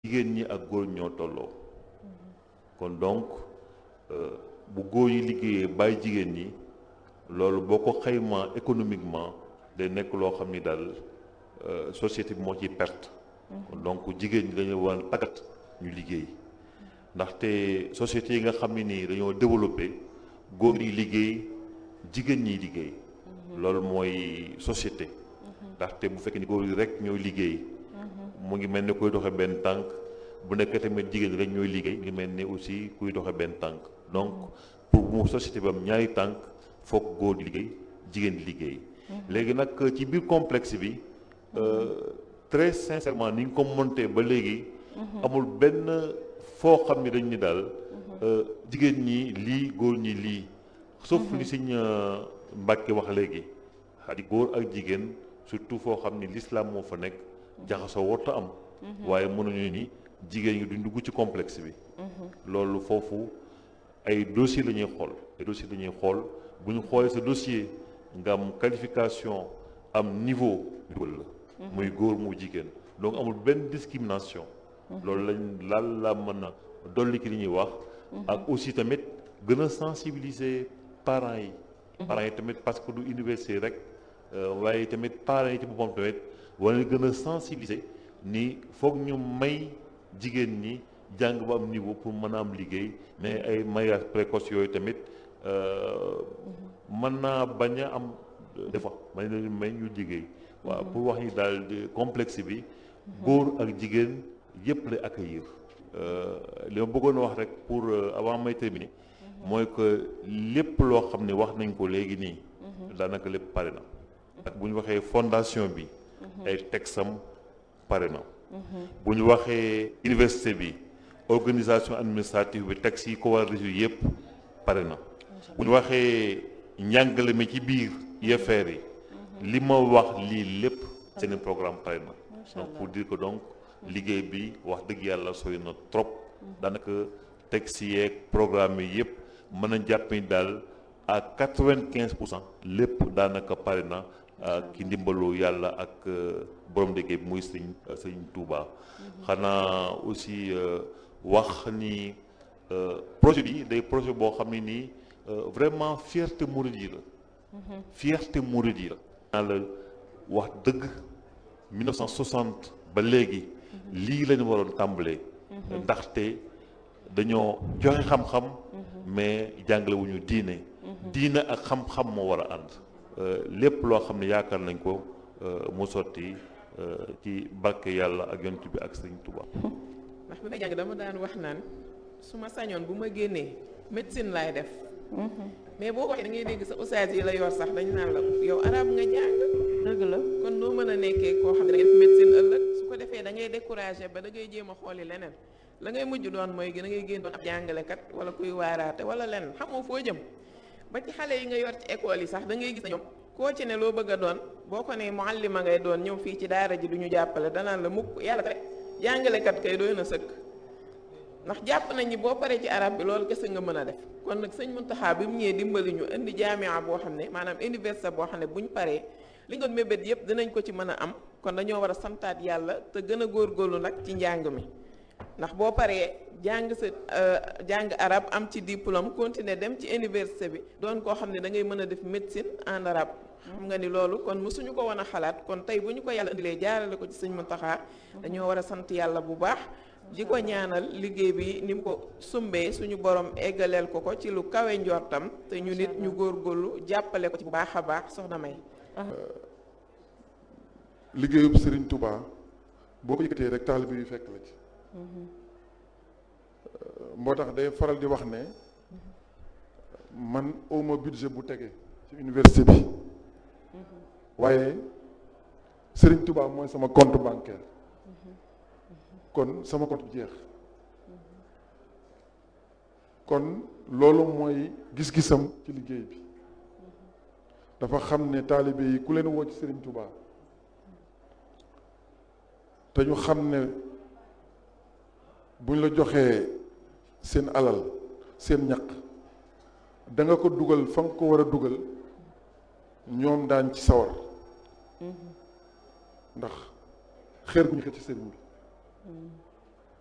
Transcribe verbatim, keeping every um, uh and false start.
jigéen ñi ak góor ñoo tolloo kon donc bu góor yi liggéeyee bàyyi jigéen ñi loolu boo ko xaymaa économiquement day nekk loo xam ni daal société bi moo ciy perte. kon donc jigéen ñi dañoo war a tàggat ñu liggéey ndaxte société yi nga xam ne nii dañoo développé góor yi liggéey jigéen ñiy liggéey. loolu mooy société. ndaxte bu fekkee ni góor yi rek ñooy liggéey. mu ngi mel ni kuy doxe benn tànk bu nekk tamit jigéen rek ñooy liggéey ngi mel ni aussi kuy doxe benn tànk donc pour mu société bi am ñaari tànk foog góor di liggéey jigéen di liggéey. léegi nag ci biir complexe bi très sincèrement ni ñu ko monté ba léegi. amul benn foo xam ni dañ ni daal jigéen ñi lii góor ñi lii. sauf li Sëñ Mbàkke wax léegi xadi góor ak jigéen surtout foo xam ni l'islam moo fa nekk. jaxasoo warta am waaye mënuñu ni jigéen ñi duñ dugg ci complexe bi loolu foofu ay dossier la ñuy xool ay dossier la ñuy xool bu ñu xoolee sa dossier nga am qualification am niveau dugal la muy góor mu jigéen donc amul benn discrimination loolu lañ laal la mën a dolli ki li ñuy wax ak aussi tamit gën a sensibiliser parents yi parents yi tamit parce que du université rek waaye tamit parents yi ci boppam tamit wala gën a sensibiliser ni foog ñu may jigéen ñi jàng ba am niveau pour mën a am liggéey mais ay mariage précoce yooyu tamit mën naa bañ a am des fois may leen may ñu liggéey waaw pour wax ni daal complexe bi góor ak jigéen yëpp lay accueillir li ma bëggoon wax rek pour avant may terminer mooy que lépp loo xam ne wax nañ ko léegi nii daanaka lépp pare na ak bu ñu waxee fondation bi ay texam pare na bu ñu waxee université bi organisation administrative bi texte yi ko war a résoudre yëpp pare na bu ñu waxee njàngale mi ci biir I F R yi li ma wax lii lépp seen programme pare na donc pour dire que donc liggéey bi wax dëgg yàlla sori na trop daanaka texte yeeg programme yi yëpp mën a jàpp ni daal à quatre-vingt-quinze pour cent lépp daanaka pare na ki ndimbalu yàlla ak borom liggéey bi muy sëñ sëñ Touba xanaa aussi wax ni projet bi day projet boo xam ne nii vraiment fierté mouride yi la fierté mouride yi la naa la wax dëgg mille neuf cent soixante ba léegi lii lañu waroon tàmbalee ndaxte dañoo joxe xam-xam mais jàngale wu ñu diine diine ak xam-xam moo war a ànd lépp loo xam ne yaakaar nañ ko mu sotti ci barke yàlla ak yonent bi ak sëñ Touba. ndax bi may jàng dama daan wax naan su ma sañoon bu ma génnee médecine laay def. mais boo ko waxee da ngay dégg sa ustaas yi la yor sax dañ naan la yow arab nga jàng. dëgg la kon noo mën a nekkee koo xam ne da ngay def médecine ëllëg su ko defee da ngay découragé ba da ngay jéem a xooli leneen la ngay mujj doon mooy da ngay génn doon ab jàngalekat wala kuy waaraate wala leneen xamoo foo jëm. ba ci xale yi nga yor ci école yi sax da ngay gis ne ñoom koo ci ne loo bëgg a doon boo ko ne muallima ngay doon ñëw fii ci daara ji du ñu jàppale danaan la mukk yàlla rek jàngalekat kay doy na sëkk ndax jàpp nañ ni boo paree ci arab bi loolu kese nga mën a def kon nag sëñ Muntaxa bi mu ñëwee dimbali ñu indi jaamia boo xam ne maanaam université boo xam ne bu ñu paree li ñu doon mébét yëpp dinañ ko ci mën a am kon dañoo war a santaat yàlla te gën a góorgóorlu nag ci njàng mi ndax boo paree jàng sa jàng arab am ci diplôme continuer dem ci université bi doon koo xam ne da ngay mën a def médecine en arabe xam nga ni loolu kon mësuñu ko woon a xalaat kon tey bu ñu ko yàlla indilee jaarale ko ci sëñ Muntaxa dañoo war a sant yàlla bu baax di ko ñaanal liggéey bi ni mu ko sumbee suñu borom eggaleel ko ko ci lu kawe njortam te ñu nit ñu góorgóorlu jàppale ko ci bu baax a baax soxna May. liggéeyub Serigne Touba boo ko yëkkatee rek taalibe yu fekk la ci. moo tax day faral di wax ne man awma budget bu tege ci université bi waaye Serigne Touba mooy sama compte bancaire kon sama compte bi jeex kon loolu mooy gis-gisam ci liggéey bi dafa xam ne taalibe yi ku leen woo ci Serigne Touba te ñu xam ne buñ la joxee seen alal seen ñaq da nga ko dugal fa nga ko war a dugal ñoom daan ci sawar ndax xeer bu ñu xëcc ci sëriñ bi